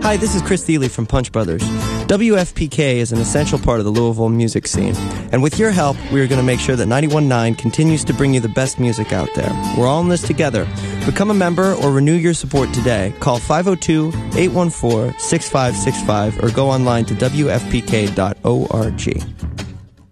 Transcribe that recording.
Hi, this is Chris Thiele from Punch Brothers. WFPK is an essential part of the Louisville music scene. And with your help, we are going to make sure that 91.9 continues to bring you the best music out there. We're all in this together. Become a member or renew your support today. Call 502-814-6565 or go online to WFPK.org.